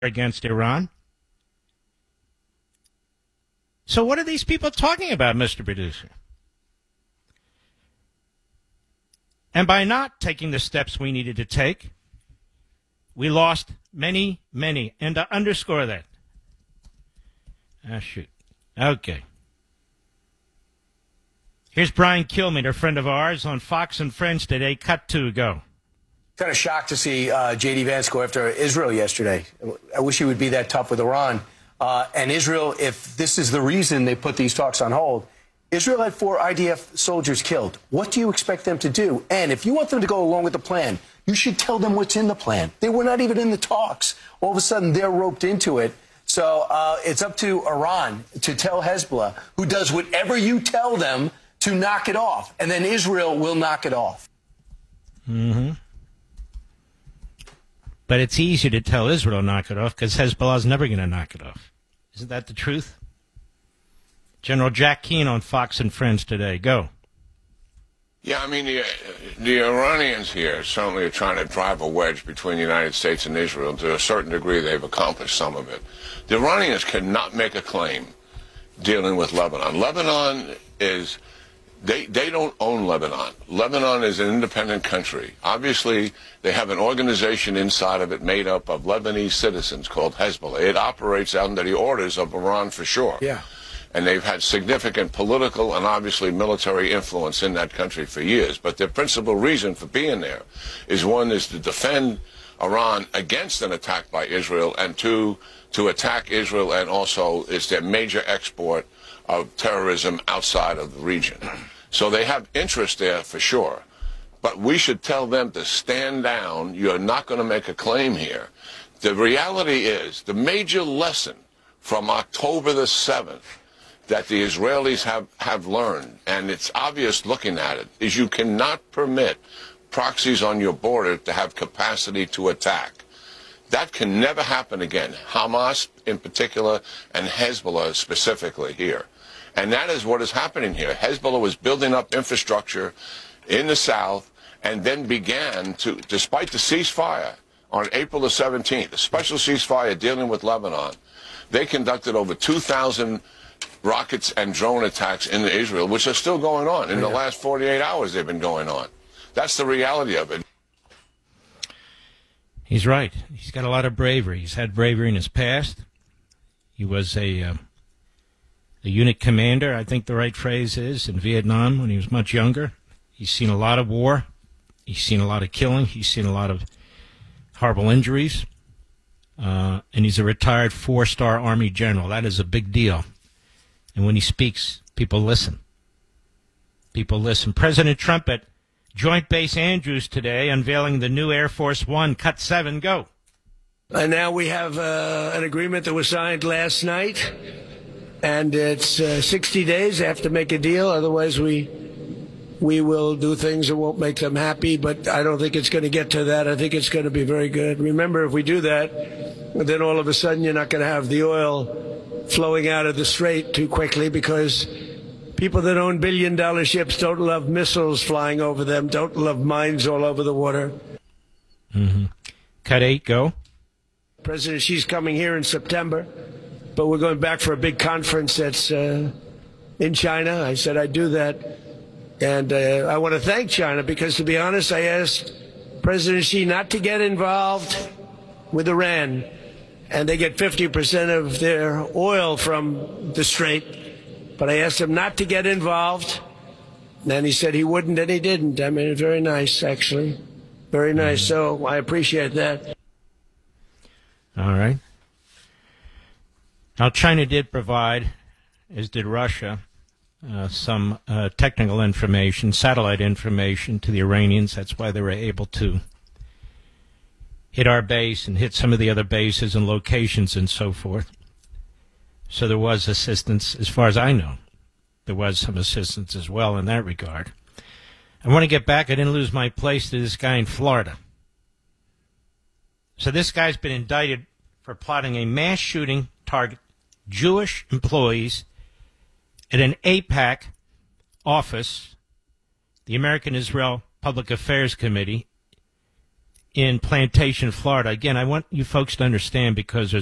against Iran. So what are these people talking about, Mr. Producer? And by not taking the steps we needed to take, we lost many, many. And to underscore that. Ah, shoot. Okay. Here's Brian Kilmeade, a friend of ours, on Fox and Friends today. Cut 2, go. Kind of shocked to see J.D. Vance go after Israel yesterday. I wish he would be that tough with Iran. And Israel, if this is the reason they put these talks on hold, Israel had 4 IDF soldiers killed. What do you expect them to do? And if you want them to go along with the plan, you should tell them what's in the plan. They were not even in the talks. All of a sudden, they're roped into it. So it's up to Iran to tell Hezbollah, who does whatever you tell them, to knock it off. And then Israel will knock it off. Mm-hmm. But it's easy to tell Israel to knock it off because Hezbollah's never going to knock it off. Isn't that the truth? General Jack Keane on Fox and Friends today. Go. Yeah, I mean, the Iranians here certainly are trying to drive a wedge between the United States and Israel. To a certain degree, they've accomplished some of it. The Iranians cannot make a claim dealing with Lebanon. Lebanon is... They don't own Lebanon. Lebanon is an independent country. Obviously, they have an organization inside of it made up of Lebanese citizens called Hezbollah. It operates under the orders of Iran for sure. Yeah. And they've had significant political and obviously military influence in that country for years. But their principal reason for being there is, one, is to defend Iran against an attack by Israel, and two, to attack Israel, and also it's their major export of terrorism outside of the region. So they have interest there for sure. But we should tell them to stand down. You're not going to make a claim here. The reality is, the major lesson from October the 7th that the Israelis have learned, and it's obvious looking at it, is you cannot permit proxies on your border to have capacity to attack. That can never happen again. Hamas in particular, and Hezbollah specifically here. And that is what is happening here. Hezbollah was building up infrastructure in the south and then began to, despite the ceasefire on April the 17th, a special ceasefire dealing with Lebanon, they conducted over 2,000 rockets and drone attacks in Israel, which are still going on. In the last 48 hours, they've been going on. That's the reality of it. He's right. He's got a lot of bravery. He's had bravery in his past. He was a unit commander, I think the right phrase is, in Vietnam when he was much younger. He's seen a lot of war. He's seen a lot of killing. He's seen a lot of horrible injuries. And he's a retired 4-star Army general. That is a big deal. And when he speaks, people listen. People listen. President Trump at Joint Base Andrews today unveiling the new Air Force One. Cut 7, go. And now we have an agreement that was signed last night. And it's 60 days. They have to make a deal. Otherwise, we will do things that won't make them happy. But I don't think it's going to get to that. I think it's going to be very good. Remember, if we do that, then all of a sudden you're not going to have the oil flowing out of the strait too quickly, because people that own billion-dollar ships don't love missiles flying over them, don't love mines all over the water. Mm-hmm. Cut 8, go. President Xi's coming here in September. But we're going back for a big conference that's in China. I said I'd do that. And I want to thank China because, to be honest, I asked President Xi not to get involved with Iran. And they get 50% of their oil from the strait. But I asked him not to get involved. And he said he wouldn't, and he didn't. I mean, very nice, actually. Very nice. So I appreciate that. All right. Now, China did provide, as did Russia, some technical information, satellite information to the Iranians. That's why they were able to hit our base and hit some of the other bases and locations and so forth. So there was assistance, as far as I know. There was some assistance as well in that regard. I want to get back. I didn't lose my place to this guy in Florida. So this guy's been indicted for plotting a mass shooting target Jewish employees at an AIPAC office, the American Israel Public Affairs Committee, in Plantation, Florida. Again, I want you folks to understand because there's